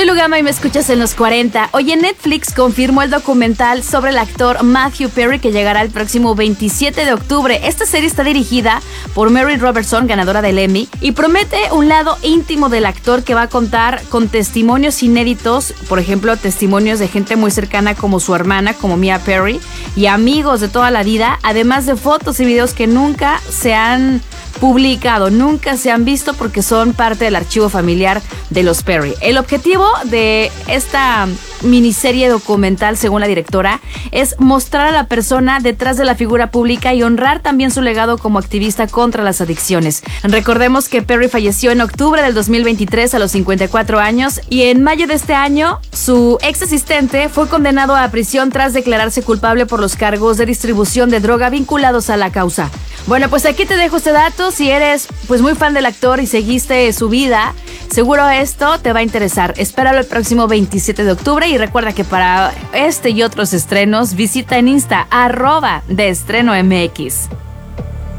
Lugama y me escuchas en los 40. Oye, Netflix confirmó el documental sobre el actor Matthew Perry que llegará el próximo 27 de octubre. Esta serie está dirigida por Mary Robertson, ganadora del Emmy, y promete un lado íntimo del actor que va a contar con testimonios inéditos, por ejemplo, testimonios de gente muy cercana como su hermana, como Mia Perry, y amigos de toda la vida, además de fotos y videos que nunca se han publicado, nunca se han visto porque son parte del archivo familiar de los Perry. El objetivo de esta miniserie documental, según la directora, es mostrar a la persona detrás de la figura pública y honrar también su legado como activista contra las adicciones. Recordemos que Perry falleció en octubre del 2023 a los 54 años y en mayo de este año su ex asistente fue condenado a prisión tras declararse culpable por los cargos de distribución de droga vinculados a la causa. Bueno, pues aquí te dejo este dato. Si eres pues muy fan del actor y seguiste su vida, seguro esto te va a interesar. Espéralo el próximo 27 de octubre y recuerda que para este y otros estrenos visita en Insta @deestrenomx.